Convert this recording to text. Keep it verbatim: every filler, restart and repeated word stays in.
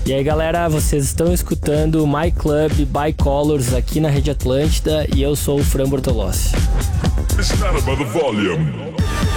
E aí galera, vocês estão escutando My Club by Colors aqui na Rede Atlântida e eu sou o Fran Bortolossi. It's not about the volume.